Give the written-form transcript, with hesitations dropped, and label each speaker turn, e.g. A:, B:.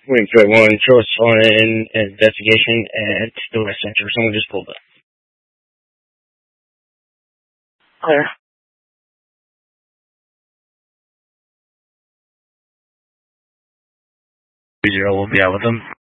A: Wingfoot 1, Trust on investigation at the West Center. Someone just pulled up. Clear. 30 will be out with them.